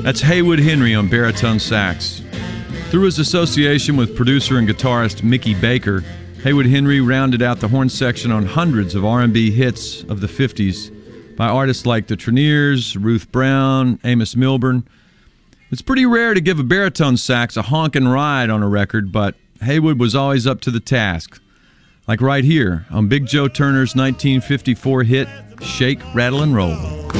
That's Haywood Henry on baritone sax. Through his association with producer and guitarist Mickey Baker, Haywood Henry rounded out the horn section on hundreds of R&B hits of the 50s by artists like the Treniers, Ruth Brown, Amos Milburn. It's pretty rare to give a baritone sax a honkin' ride on a record, but Haywood was always up to the task. Like right here on Big Joe Turner's 1954 hit, Shake, Rattle, and Roll.